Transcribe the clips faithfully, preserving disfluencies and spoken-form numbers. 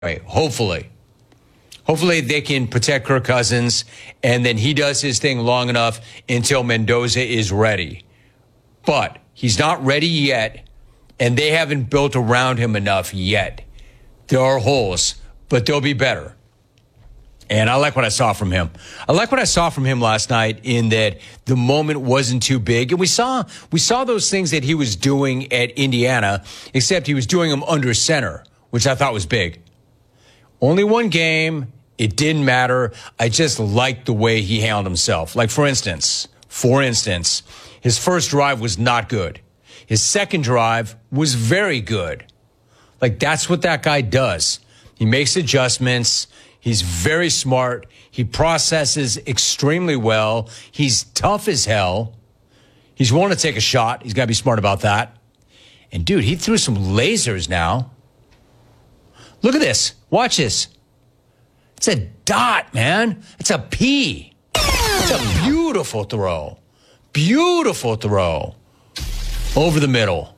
Right, hopefully. Hopefully they can protect Kirk Cousins, and then he does his thing long enough until Mendoza is ready. But he's not ready yet, and they haven't built around him enough yet. There are holes, but they'll be better. And I like what I saw from him. I like what I saw from him last night in that the moment wasn't too big. And we saw we saw those things that he was doing at Indiana, except he was doing them under center, which I thought was big. Only one game. It didn't matter. I just liked the way he handled himself. Like, for instance, for instance, his first drive was not good. His second drive was very good. Like, that's what that guy does. He makes adjustments. He's very smart. He processes extremely well. He's tough as hell. He's willing to take a shot. He's got to be smart about that. And, dude, he threw some lasers now. Look at this. Watch this. It's a dot, man. It's a P. It's a beautiful throw. Beautiful throw. Over the middle.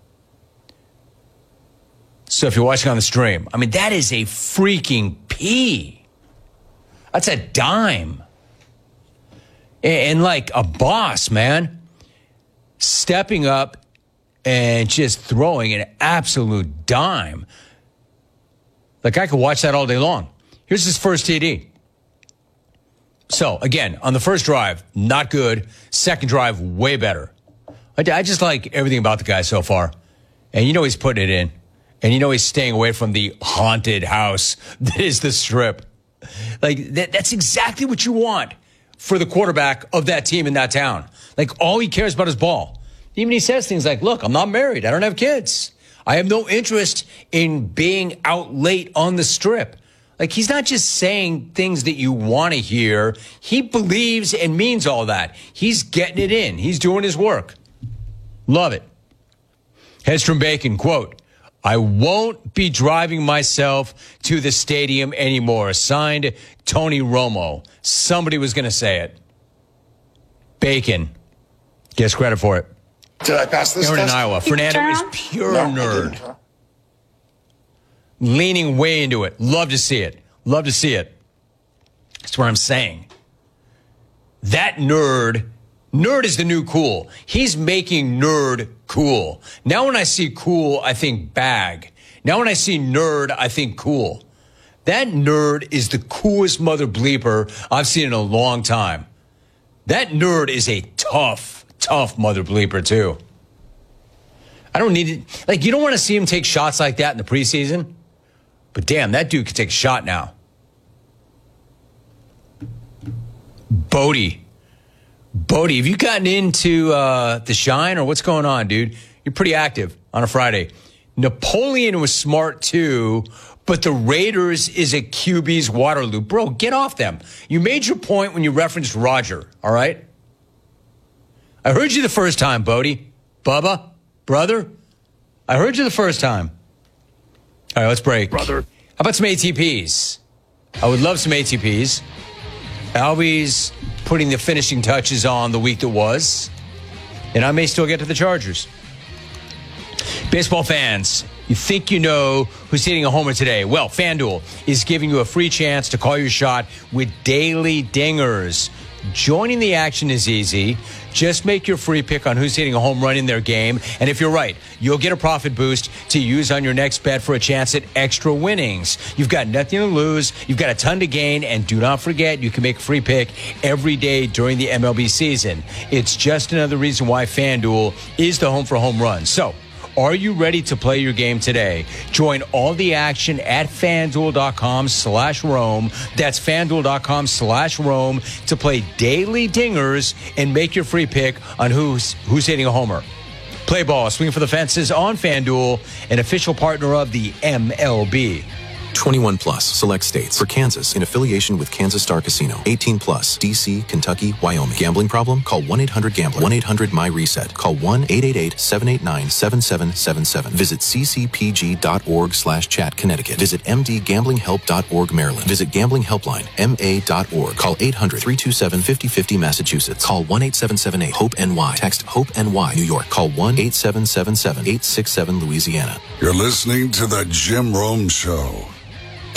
So if you're watching on the stream, I mean, that is a freaking P. That's a dime. And like a boss, man. Stepping up and just throwing an absolute dime. Like, I could watch that all day long. Here's his first T D. So, again, on the first drive, not good. Second drive, way better. I, I just like everything about the guy so far. And you know he's putting it in. And you know he's staying away from the haunted house that is the Strip. Like, that, that's exactly what you want for the quarterback of that team in that town. Like, all he cares about is ball. Even he says things like, look, I'm not married. I don't have kids. I have no interest in being out late on the Strip. Like, he's not just saying things that you want to hear. He believes and means all that. He's getting it in. He's doing his work. Love it. Hedstrom Bacon, quote, I won't be driving myself to the stadium anymore. Signed, Tony Romo. Somebody was going to say it. Bacon gets credit for it. Did I pass this Aaron test? in Iowa. Fernando is pure no, nerd. Leaning way into it. Love to see it. Love to see it. That's what I'm saying. That nerd, nerd is the new cool. He's making nerd cool. Now when I see cool, I think bag. Now when I see nerd, I think cool. That nerd is the coolest mother bleeper I've seen in a long time. That nerd is a tough, tough mother bleeper too. I don't need it. Like, you don't want to see him take shots like that in the preseason. But damn, that dude can take a shot now. Bodie. Bodie, have you gotten into uh, the Shine or what's going on, dude? You're pretty active on a Friday. Napoleon was smart too, but the Raiders is a Q B's Waterloo. Bro, get off them. You made your point when you referenced Roger, all right? I heard you the first time, Bodie. Bubba, brother, I heard you the first time. All right, let's break. Brother. How about some A T Ps? I would love some A T Ps. Albie's putting the finishing touches on the week that was. And I may still get to the Chargers. Baseball fans, you think you know who's hitting a homer today? Well, FanDuel is giving you a free chance to call your shot with daily dingers. Joining the action is easy. Just make your free pick on who's hitting a home run in their game. And if you're right, you'll get a profit boost to use on your next bet for a chance at extra winnings. You've got nothing to lose. You've got a ton to gain. And do not forget, you can make a free pick every day during the M L B season. It's just another reason why FanDuel is the home for home runs. So, are you ready to play your game today? Join all the action at FanDuel.com slash Rome. That's FanDuel.com slash Rome to play daily dingers and make your free pick on who's who's hitting a homer. Play ball, swing for the fences on FanDuel, an official partner of the M L B. twenty-one plus, select states. For Kansas, in affiliation with Kansas Star Casino. eighteen plus, D C, Kentucky, Wyoming. Gambling problem? Call one eight hundred gambler. one eight hundred my reset. Call one eight eight eight seven eight nine seven seven seven seven. Visit c c p g dot org slash chat Connecticut. Visit m d gambling help dot org Maryland. Visit Gambling Helpline, m a dot org. Call eight hundred three two seven five zero five zero Massachusetts. Call one eight seven seven eight hope N Y. Text HOPE-NY New York. Call one eight seven seven seven eight six seven Louisiana. You're listening to The Jim Rome Show.